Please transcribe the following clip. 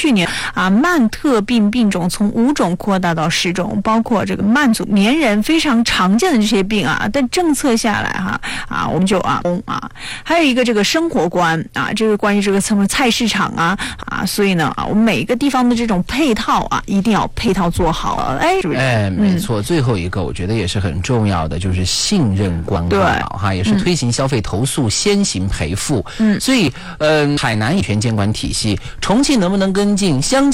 去年慢特病病种从5种扩大到10种，包括这个慢阻年人非常常见的这些病但政策下来我们就还有一个这个生活观这个关于这个什么菜市场所以呢我们每一个地方的这种配套一定要配套做好。是不是？ 没错。最后一个我觉得也是很重要的，就是信任关靠也是推行消费投诉先行赔付。所以海南全监管体系，重庆能不能跟进？相